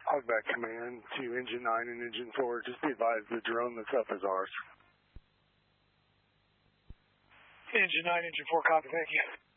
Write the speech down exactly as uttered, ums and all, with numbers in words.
Hogback Command to Engine nine and Engine four. Just be advised the drone that's up is ours. Engine nine, Engine four, copy. Thank you.